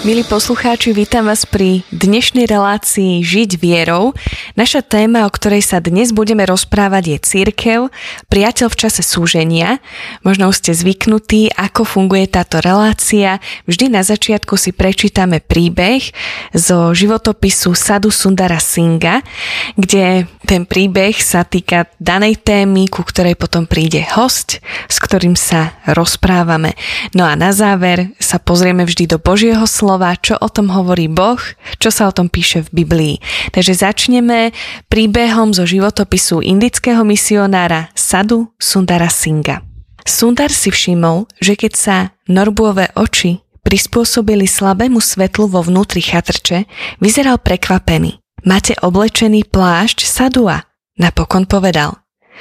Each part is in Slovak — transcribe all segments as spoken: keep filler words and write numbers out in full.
Milí poslucháči, vítam vás pri dnešnej relácii Žiť vierou. Naša téma, o ktorej sa dnes budeme rozprávať, je cirkev, priateľ v čase súženia. Možno už ste zvyknutí, ako funguje táto relácia. Vždy na začiatku si prečítame príbeh zo životopisu Sadhu Sundara Singha, kde ten príbeh sa týka danej témy, ku ktorej potom príde hosť, s ktorým sa rozprávame. No a na záver sa pozrieme vždy do Božieho slova, čo o tom hovorí Boh, čo sa o tom píše v Biblii. Takže začneme príbehom zo životopisu indického misionára Sadhu Sundara Singha. Sundar si všimol, že keď sa Norbuové oči prispôsobili slabému svetlu vo vnútri chatrče, vyzeral prekvapený. Máte oblečený plášť Sadhua, napokon povedal.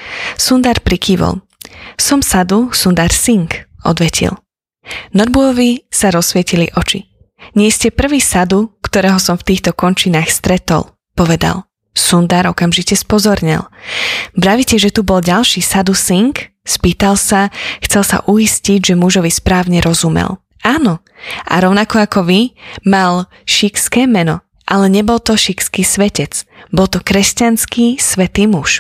Sundar prikývol. Som Sadhu Sundar Singh, odvetil. Norbuovi sa rozsvietili oči. Nie ste prvý Sadhu, ktorého som v týchto končinách stretol, povedal. Sundar okamžite spozornel. Vravíte, že tu bol ďalší Sadhu Singh? Spýtal sa, chcel sa uistiť, že mužovi správne rozumel. Áno, a rovnako ako vy, mal šikské meno, ale nebol to šikský svetec, bol to kresťanský svätý muž.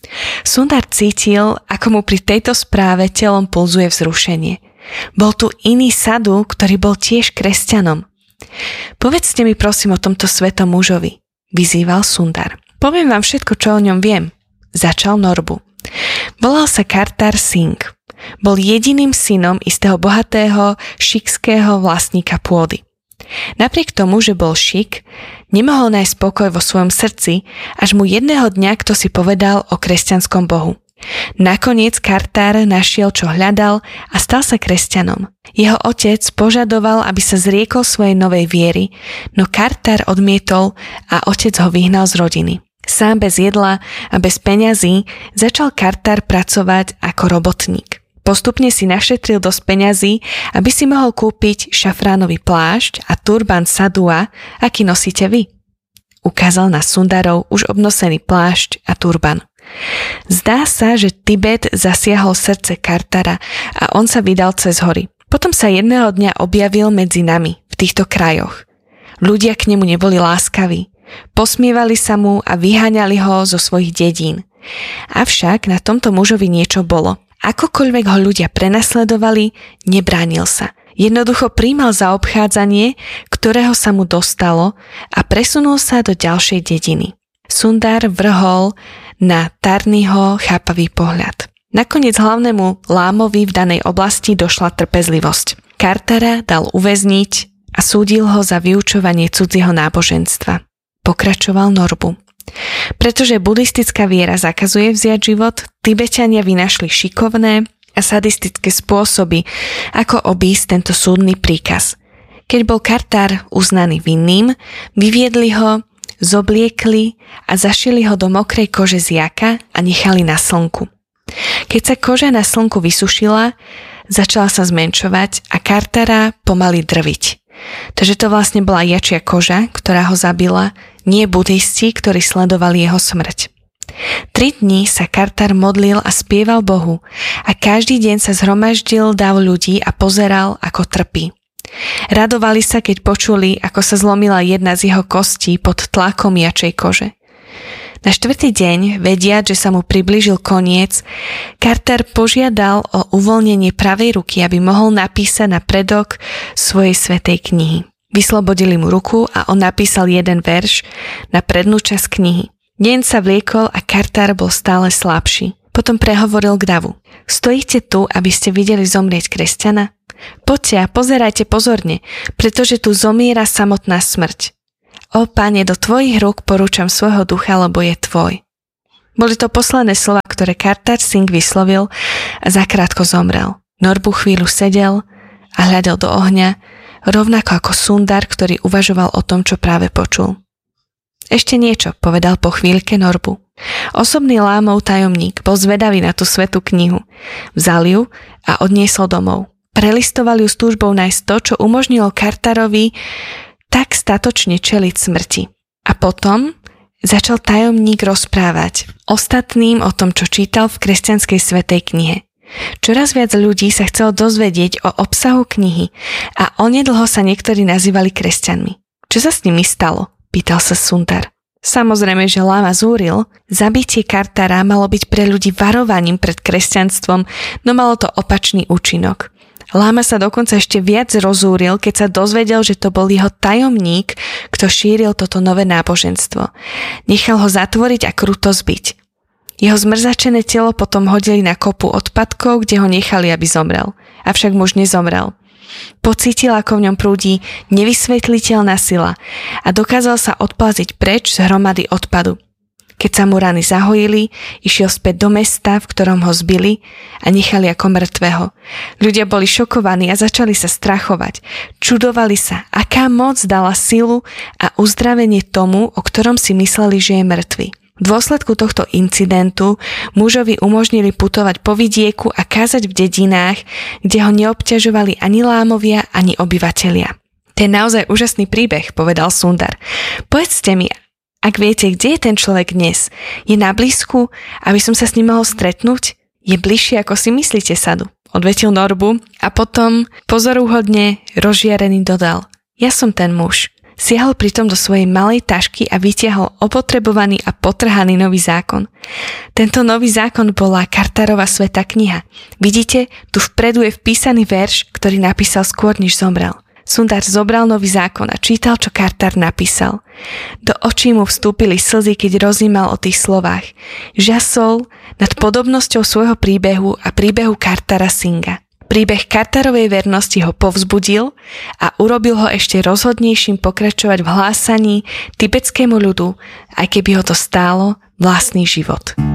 Sundar cítil, ako mu pri tejto správe telom pulzuje vzrušenie. Bol tu iný Sadhu, ktorý bol tiež kresťanom. Povedzte mi prosím o tomto svetom mužovi, vyzýval Sundar. Poviem vám všetko, čo o ňom viem, začal Norbu. Volal sa Kartar Singh. Bol jediným synom istého bohatého šikského vlastníka pôdy. Napriek tomu, že bol šik, nemohol nájsť pokoj vo svojom srdci, až mu jedného dňa kto si povedal o kresťanskom bohu. Nakoniec Kartar našiel, čo hľadal a stal sa kresťanom. Jeho otec požadoval, aby sa zriekol svojej novej viery, no Kartar odmietol a otec ho vyhnal z rodiny. Sám bez jedla a bez peňazí začal Kartar pracovať ako robotník. Postupne si našetril dosť peňazí, aby si mohol kúpiť šafránový plášť a turban Sadhua, aký nosíte vy. Ukázal na Sundarov už obnosený plášť a turban. Zdá sa, že Tibet zasiahol srdce Kartara a on sa vydal cez hory. Potom sa jedného dňa objavil medzi nami v týchto krajoch. Ľudia k nemu neboli láskaví. Posmievali sa mu a vyháňali ho zo svojich dedín. Avšak na tomto mužovi niečo bolo. Akokoľvek ho ľudia prenasledovali, nebránil sa. Jednoducho prijímal zaobchádzanie, ktorého sa mu dostalo a presunul sa do ďalšej dediny. Sundar vrhol na Tarniho chápavý pohľad. Nakoniec hlavnému lámovi v danej oblasti došla trpezlivosť. Kartara dal uväzniť a súdil ho za vyučovanie cudzieho náboženstva. Pokračoval Norbu. Pretože buddhistická viera zakazuje vziať život, Tibetania vynašli šikovné a sadistické spôsoby, ako obísť tento súdny príkaz. Keď bol Kartar uznaný vinným, vyviedli ho, zobliekli a zašili ho do mokrej kože z jaka a nechali na slnku. Keď sa koža na slnku vysušila, začala sa zmenšovať a Kartara pomaly drviť. Takže to vlastne bola jačia koža, ktorá ho zabila, nie buddhisti, ktorí sledovali jeho smrť. Tri dni sa Kartar modlil a spieval Bohu a každý deň sa zhromaždil dáv ľudí a pozeral, ako trpí. Radovali sa, keď počuli, ako sa zlomila jedna z jeho kostí pod tlakom jačej kože. Na štvrtý deň, vediac, že sa mu priblížil koniec, Kartar požiadal o uvoľnenie pravej ruky, aby mohol napísať na predok svojej svätej knihy. Vyslobodili mu ruku a on napísal jeden verš na prednú časť knihy. Deň sa vliekol a Kartar bol stále slabší. Potom prehovoril k davu. Stojíte tu, aby ste videli zomrieť kresťana? Poďte a pozerajte pozorne, pretože tu zomiera samotná smrť. O Pane, do tvojich rúk porúčam svojho ducha, lebo je tvoj. Boli to posledné slova, ktoré Kartar Singh vyslovil a zakrátko zomrel. Norbu chvíľu sedel a hľadel do ohňa, rovnako ako Sundar, ktorý uvažoval o tom, čo práve počul. Ešte niečo, povedal po chvíľke Norbu. Osobný lámov tajomník bol zvedavý na tú svätú knihu. Vzal ju a odniesol domov. Prelistoval ju s túžbou nájsť to, čo umožnilo Kartarovi tak statočne čeliť smrti. A potom začal tajomník rozprávať ostatným o tom, čo čítal v kresťanskej svätej knihe. Čoraz viac ľudí sa chcelo dozvedieť o obsahu knihy a onedlho sa niektorí nazývali kresťanmi. Čo sa s nimi stalo? Pýtal sa Sundar. Samozrejme, že Lama zúril, zabitie Kartara malo byť pre ľudí varovaním pred kresťanstvom, no malo to opačný účinok. Lama sa dokonca ešte viac rozúril, keď sa dozvedel, že to bol jeho tajomník, kto šíril toto nové náboženstvo. Nechal ho zatvoriť a kruto zbiť. Jeho zmrzačené telo potom hodili na kopu odpadkov, kde ho nechali, aby zomrel. Avšak muž nezomrel. Pocítil, ako v ňom prúdi nevysvetliteľná sila a dokázal sa odplaziť preč z hromady odpadu. Keď sa mu rany zahojili, išiel späť do mesta, v ktorom ho zbili a nechali ako mŕtvého. Ľudia boli šokovaní a začali sa strachovať. Čudovali sa, aká moc dala silu a uzdravenie tomu, o ktorom si mysleli, že je mŕtvy. V dôsledku tohto incidentu mužovi umožnili putovať po vidieku a kázať v dedinách, kde ho neobťažovali ani lámovia, ani obyvatelia. To je naozaj úžasný príbeh, povedal Sundar. Povedzte mi, ak viete, kde je ten človek dnes? Je na blízku, aby som sa s ním mohol stretnúť? Je bližšie, ako si myslíte, Sadu? Odvetil Norbu a potom pozoruhodne rozžiarený dodal. Ja som ten muž. Siahol pritom do svojej malej tašky a vytiahol opotrebovaný a potrhaný nový zákon. Tento nový zákon bola Kartarova svätá kniha. Vidíte, tu vpredu je vpísaný verš, ktorý napísal skôr, než zomrel. Sundar zobral nový zákon a čítal, čo Kartar napísal. Do očí mu vstúpili slzy, keď rozímal o tých slovách. Žasol nad podobnosťou svojho príbehu a príbehu Kartara Singha. Príbeh Kartarovej vernosti ho povzbudil a urobil ho ešte rozhodnejším pokračovať v hlásaní tibetskému ľudu, aj keby ho to stálo vlastný život.